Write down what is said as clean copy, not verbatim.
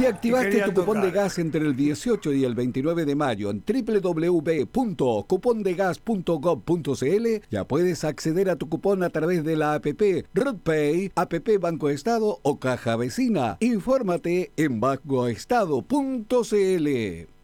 Si activaste quería tu cupón de tocar. gas entre el 18 y el 29 de mayo en www.cupondegas.gov.cl, ya puedes acceder a tu cupón a través de la APP RedPay, APP Banco Estado o Caja Vecina. Infórmate en bancoestado.cl.